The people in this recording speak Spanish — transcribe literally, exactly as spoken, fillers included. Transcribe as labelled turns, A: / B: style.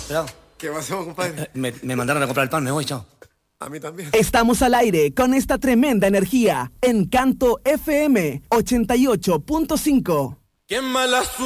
A: Cuidado.
B: ¿Qué pasó, compadre?
A: Eh, me, me mandaron a comprar el pan, me voy, chao.
B: A mí también.
C: Estamos al aire con esta tremenda energía. Encanto F M ochenta y ocho punto cinco.
D: ¡Qué mala